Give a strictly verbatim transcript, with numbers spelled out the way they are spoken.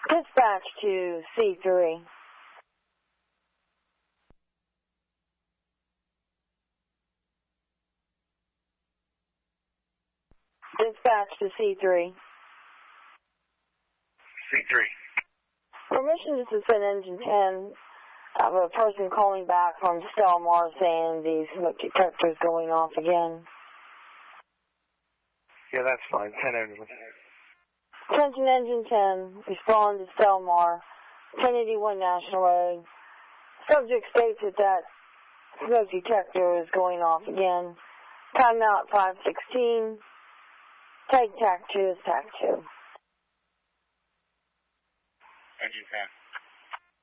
Dispatch to C three. Dispatch to C three. C three. Permission to suspend engine ten. I have a person calling back from Stelmar saying the smoke detector is going off again. Yeah, that's fine. ten engine. Attention engine ten. Respond to Stelmar. ten eighty-one National Road. Subject states that that smoke detector is going off again. Timeout five sixteen. Tag tac two is tac two. Engine ten.